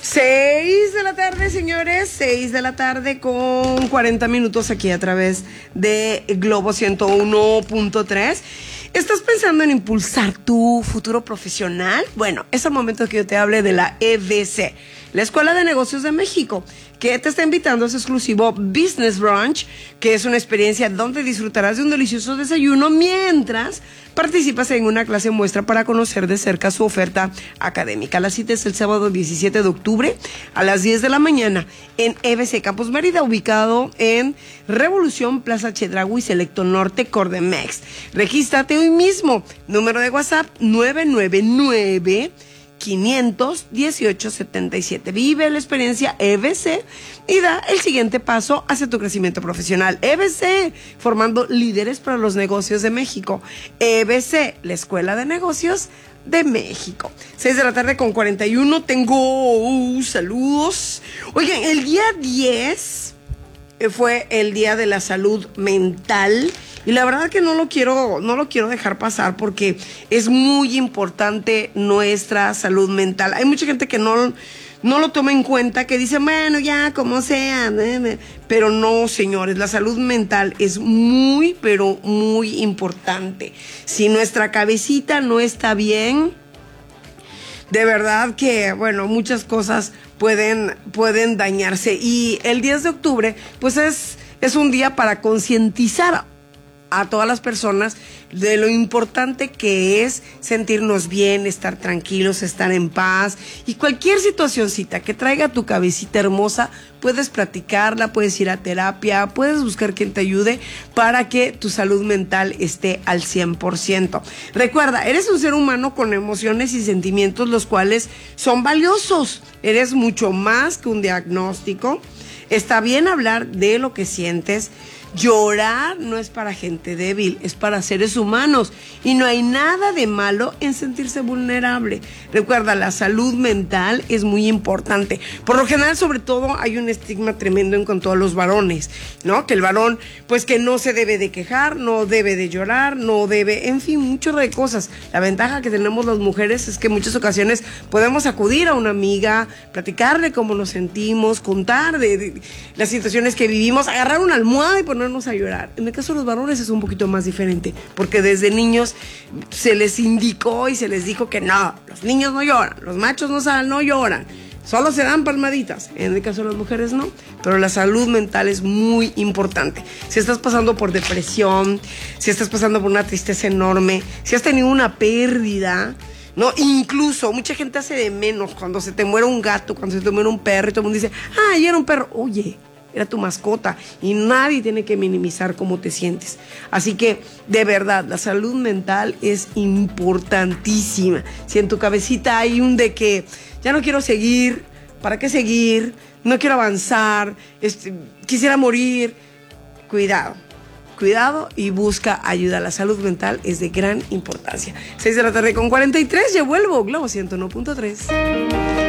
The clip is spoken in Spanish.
6 de la tarde, señores, 6 de la tarde con 40 minutos aquí a través de Globo 101.3. ¿Estás pensando en impulsar tu futuro profesional? Bueno, es el momento que yo te hable de la EBC, la Escuela de Negocios de México, que te está invitando a su exclusivo Business Brunch, que es una experiencia donde disfrutarás de un delicioso desayuno mientras participas en una clase muestra para conocer de cerca su oferta académica. La cita es el sábado 17 de octubre a las 10 de la mañana en EBC Campus Mérida, ubicado en Revolución, Plaza Chedraui, Selecto Norte, Cordemex. Regístrate hoy mismo. Número de WhatsApp 999-500-1877. Vive la experiencia EBC y da el siguiente paso hacia tu crecimiento profesional. EBC, formando líderes para los negocios de México. EBC, la Escuela de Negocios de México. 6 de la tarde con 41. Tengo saludos. Oigan, el día 10 fue el Día de la Salud Mental. Y la verdad que no lo quiero dejar pasar porque es muy importante nuestra salud mental. Hay mucha gente que no lo toma en cuenta, que dice, bueno, ya, como sea. Pero no, señores, la salud mental es muy, pero muy importante. Si nuestra cabecita no está bien, de verdad que, bueno, muchas cosas pueden dañarse. Y el 10 de octubre, pues es un día para concientizar a todas las personas de lo importante que es sentirnos bien, estar tranquilos, estar en paz. Y cualquier situacioncita que traiga tu cabecita hermosa, puedes platicarla, puedes ir a terapia, puedes buscar quien te ayude para que tu salud mental esté al 100%. Recuerda, eres un ser humano con emociones y sentimientos, los cuales son valiosos. Eres mucho más que un diagnóstico. Está bien hablar de lo que sientes. Llorar no es para gente débil, es para seres humanos. Y no hay nada de malo en sentirse vulnerable. Recuerda, la salud mental es muy importante. Por lo general, sobre todo, hay un estigma tremendo en cuanto a los varones, ¿no? Que el varón, pues que no se debe de quejar, no debe de llorar, no debe, en fin, muchas de cosas. La ventaja que tenemos las mujeres es que en muchas ocasiones podemos acudir a una amiga, platicarle cómo nos sentimos, contar de las situaciones que vivimos, agarrar una almohada y ponernos a llorar. En el caso de los varones es un poquito más diferente, porque desde niños se les indicó y se les dijo que no, los niños no lloran, los machos no lloran, solo se dan palmaditas. En el caso de las mujeres no, pero la salud mental es muy importante. Si estás pasando por depresión, si estás pasando por una tristeza enorme, si has tenido una pérdida, ¿no? Incluso mucha gente hace de menos cuando se te muere un gato, cuando se te muere un perro y todo el mundo dice, ay, era un perro. Oye, era tu mascota, y nadie tiene que minimizar cómo te sientes. Así que, de verdad, la salud mental es importantísima. Si en tu cabecita hay un de que ya no quiero seguir, ¿para qué seguir? No quiero avanzar, quisiera morir. Cuidado y busca ayuda. La salud mental es de gran importancia. 6 de la tarde con 43, ya vuelvo. Globo 101.3.